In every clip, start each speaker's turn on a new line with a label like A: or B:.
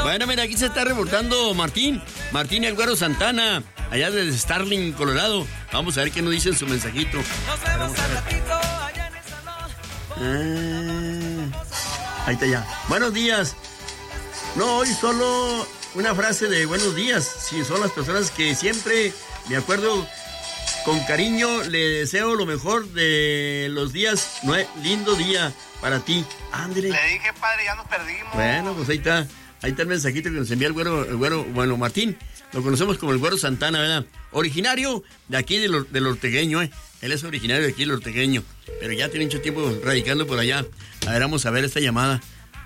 A: Bueno, mira, aquí se está reportando Martín el Güero Santana, allá desde Starling, Colorado. Vamos a ver qué nos dice en su mensajito. Ahí está ya. Buenos días. No, hoy solo una frase de buenos días. Sí, son las personas que siempre me acuerdo con cariño. Le deseo lo mejor de los días. Lindo día para ti. Ándale.
B: Le dije, padre, ya nos perdimos.
A: Bueno, pues ahí está. Ahí está el mensajito que nos envía el güero, bueno, Martín. Lo conocemos como el Güero Santana, ¿verdad? Originario de aquí del Ortegueño, ¿eh? Él es originario de aquí del Ortegueño, pero ya tiene mucho tiempo radicando por allá. A ver, vamos a ver esta llamada.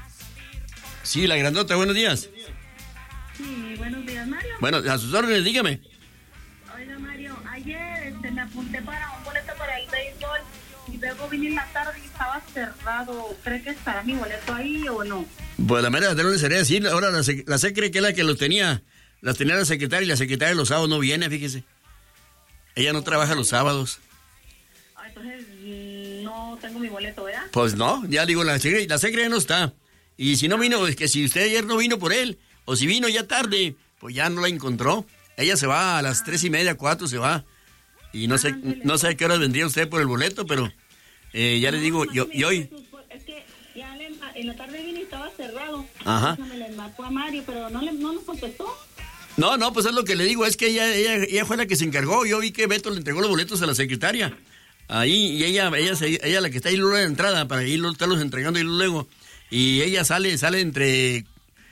A: Sí, la grandota, buenos días.
C: Sí, buenos días, Mario.
A: Bueno, a sus órdenes, dígame.
C: Oiga, Mario, ayer me apunté para un boleto para el béisbol y luego vine en la tarde y estaba cerrado. ¿Cree que estará mi boleto ahí o no?
A: Pues la mera de no le sería decir. Ahora la secre que es la que los tenía. Las tenía la secretaria y la secretaria los sábados no viene, fíjese. Ella no trabaja los sábados.
C: Entonces no tengo mi boleto, ¿verdad?
A: Pues no, ya digo, la secre no está. Y si no vino, es que si usted ayer no vino por él, o si vino ya tarde, pues ya no la encontró. Ella se va a las 3:30, 4 se va. Y no sé a qué hora vendría usted por el boleto, pero ya le digo, y hoy...
C: Es que ya en la tarde vine y estaba cerrado.
A: Ajá.
C: Me le marcó a Mario, pero no nos contestó.
A: No, pues es lo que le digo, es que ella fue la que se encargó. Yo vi que Beto le entregó los boletos a la secretaria. Ahí, y ella la que está ahí luego de entrada, para ir estarlos entregando y luego. Y ella sale entre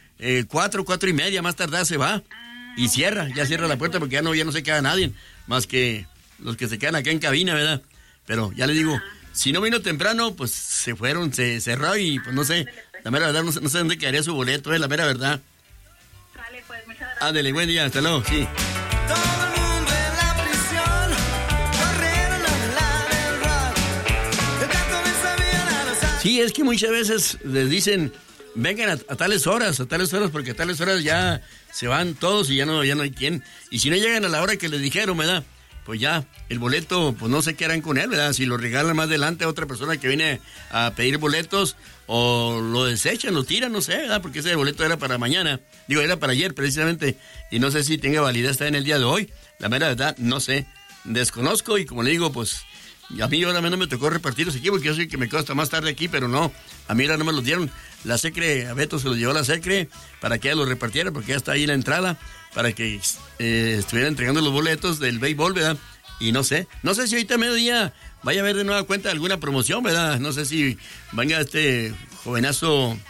A: 4:30, más tardar se va. Y cierra la puerta porque ya no se queda nadie, más que los que se quedan acá en cabina, ¿verdad? Pero ya le digo, si no vino temprano, pues se fueron, se cerró y pues no sé, la mera verdad, no sé dónde quedaría su boleto, la mera verdad.
C: Vale, pues muchas gracias.
A: Ándale, buen día, hasta luego, sí.
D: Todo el mundo en la prisión, corrieron a del rock, el canto me sabían a los...
A: Sí, es que muchas veces les dicen, vengan a tales horas, porque a tales horas ya se van todos y ya no hay quien. Y si no llegan a la hora que les dijeron, ¿verdad? Pues ya, el boleto, pues no sé qué harán con él, ¿verdad? Si lo regalan más adelante a otra persona que viene a pedir boletos, o lo desechan, lo tiran, no sé, ¿verdad? Porque ese boleto era para mañana, era para ayer precisamente, y no sé si tenga validez hasta en el día de hoy. La mera verdad, no sé, desconozco, y como le digo, pues, a mí ahora no me tocó repartirlos aquí, porque yo sé que me quedo hasta más tarde aquí, pero no, a mí ahora no me los dieron. La secre, a Beto se los llevó la secre, para que ella los repartiera, porque ya está ahí en la entrada, para que estuviera entregando los boletos del béisbol, ¿verdad? Y no sé si ahorita a mediodía vaya a haber de nueva cuenta alguna promoción, ¿verdad? No sé si venga este jovenazo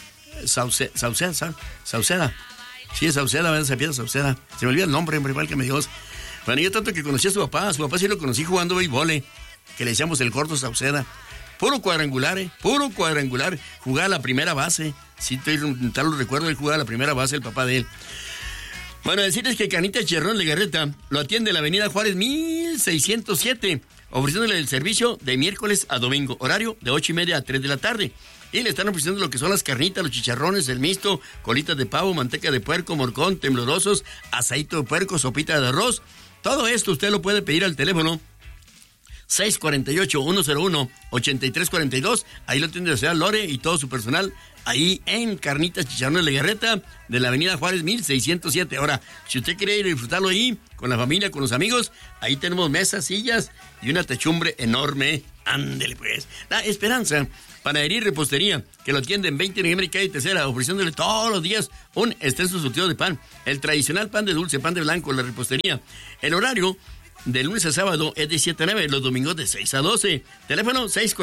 A: Sauceda. Sí, es Sauceda, ¿verdad? Se empieza Sauceda. Se me olvida el nombre, hombre, igual que me dijo. Bueno, yo tanto que conocí a su papá sí lo conocí jugando béisbol, que le decíamos el gordo Sauceda. Puro cuadrangular, jugaba la primera base. Sí, tal lo recuerdo, él jugaba la primera base, el papá de él. Bueno, decirles que Carnitas Chicharrón Legarreta lo atiende en la avenida Juárez 1607, ofreciéndole el servicio de miércoles a domingo, horario de 8:30 a 3 de la tarde. Y le están ofreciendo lo que son las carnitas, los chicharrones, el mixto, colitas de pavo, manteca de puerco, morcón, temblorosos, aceite de puerco, sopita de arroz. Todo esto usted lo puede pedir al teléfono 648-101-8342. Ahí lo tiene la señora Lore y todo su personal, ahí en Carnitas Chicharrones Legarreta, de la avenida Juárez 1607. Ahora, si usted quiere ir a disfrutarlo ahí, con la familia, con los amigos, ahí tenemos mesas, sillas y una techumbre enorme. Ándele pues. La Esperanza, panadería y repostería, que lo atiende en 20 de noviembre y calle Tercera, ofreciéndole todos los días un extenso surtido de pan. El tradicional pan de dulce, pan de blanco, la repostería. El horario de lunes a sábado es de 7 a 9, los domingos de 6 a 12. Teléfono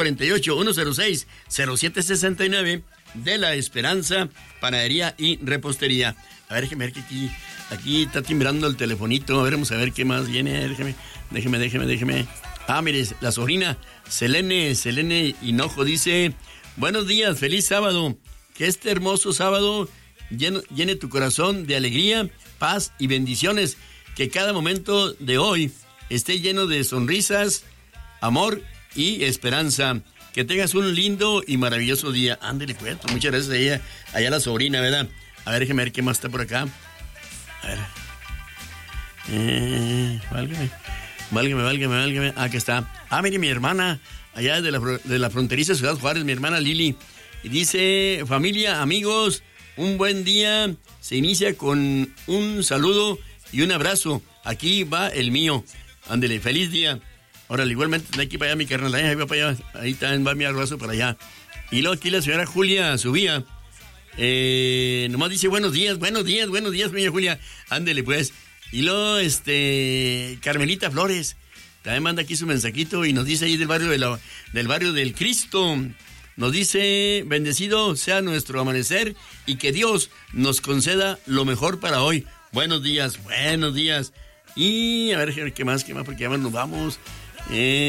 A: 648-106-0769 de La Esperanza, panadería y repostería. A ver, déjeme ver que aquí está timbrando el telefonito. A ver, vamos a ver qué más viene. Déjeme. Ah, mire, la sobrina Selene Hinojo dice: buenos días, feliz sábado. Que este hermoso sábado llene tu corazón de alegría, paz y bendiciones. Que cada momento de hoy esté lleno de sonrisas, amor y esperanza. Que tengas un lindo y maravilloso día. Ándele, pues, muchas gracias a ella, allá la sobrina, ¿verdad? A ver, déjeme ver qué más está por acá. A ver. Válgame. Aquí está. Ah, mire, mi hermana, allá de la fronteriza Ciudad Juárez, mi hermana Lili. Y dice: familia, amigos, un buen día se inicia con un saludo y un abrazo. Aquí va el mío. Ándele, feliz día. Órale, igualmente de aquí para allá mi carnal, ahí va para allá, ahí también va mi abrazo para allá. Y luego aquí la señora Julia Subía, nomás dice buenos días, doña Julia, ándele pues. Y luego Carmelita Flores, también manda aquí su mensajito y nos dice ahí del barrio del Cristo, nos dice, bendecido sea nuestro amanecer y que Dios nos conceda lo mejor para hoy. Buenos días. Y a ver qué más, porque ya nos vamos.